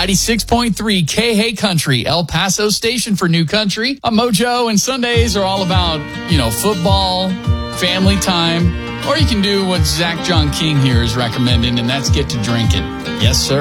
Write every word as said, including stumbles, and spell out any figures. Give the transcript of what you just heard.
ninety-six point three K-Hay Country, El Paso station for New Country. On Mojo and Sundays are all about, you know, football, family time, or you can do what Zach John King here is recommending, and that's get to drinking. Yes, sir.